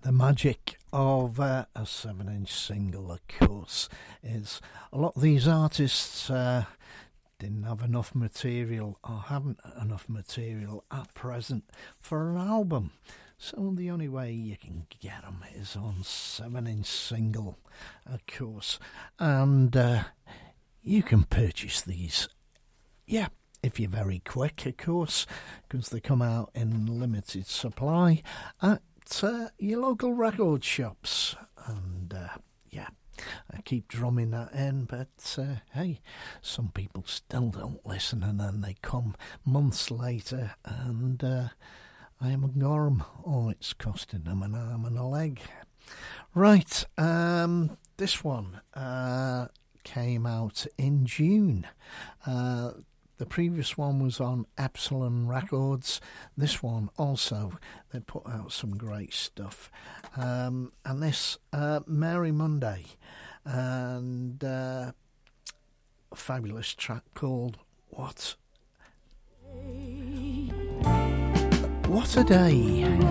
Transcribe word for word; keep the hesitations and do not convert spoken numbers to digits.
The magic of uh, a seven-inch single, of course, is a lot of these artists uh, didn't have enough material or haven't enough material at present for an album. So the only way you can get them is on seven-inch single, of course. And uh, you can purchase these, yeah, if you're very quick, of course, because they come out in limited supply at uh, your local record shops. And, uh, yeah, I keep drumming that in, but, uh, hey, some people still don't listen, and then they come months later, and uh, I haven't got 'em. Oh, it's costing them an arm and a leg. Right, um, this one uh, came out in June. Uh, The previous one was on Epsilon Records. This one also, they put out some great stuff. Um, and this, uh, Mary Monday, and uh, a fabulous track called What? What a Day.